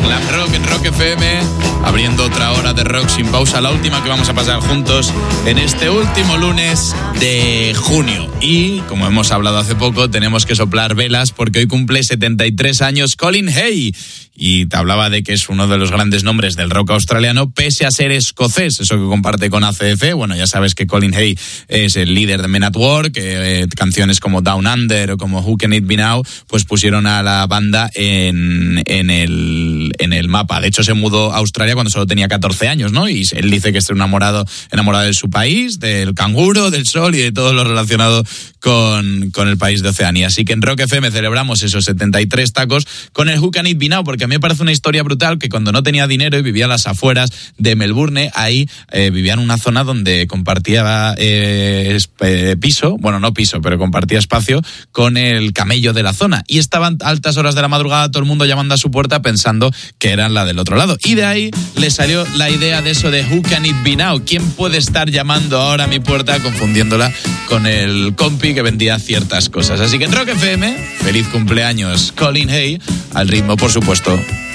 Glam Rock en Rock FM, abriendo otra hora de rock sin pausa, la última que vamos a pasar juntos en este último lunes de junio. Y, como hemos hablado hace poco, tenemos que soplar velas porque hoy cumple 73 años Colin Hay. Y te hablaba de que es uno de los grandes nombres del rock australiano, pese a ser escocés, eso que comparte con ACDC. Bueno, ya sabes que Colin Hay es el líder de Men at Work, canciones como Down Under o como Who Can It Be Now, pues pusieron a la banda en el mapa. De hecho, se mudó a Australia cuando solo tenía 14 años, ¿no? Y él dice que está enamorado de su país, del canguro, del sol y de todo lo relacionado con el país de Oceanía. Así que en Rock FM celebramos esos 73 tacos con el Who Can It Be Now, porque a mí me parece una historia brutal que cuando no tenía dinero y vivía a las afueras de Melbourne, ahí vivía en una zona donde compartía piso, bueno, no piso, pero compartía espacio con el camello de la zona. Y estaban a altas horas de la madrugada todo el mundo llamando a su puerta pensando que eran la del otro lado. Y de ahí le salió la idea de eso de Who Can It Be Now. ¿Quién puede estar llamando ahora a mi puerta? Confundiéndola con el compi que vendía ciertas cosas. Así que en Rock FM, feliz cumpleaños Colin Hay, al ritmo, por supuesto,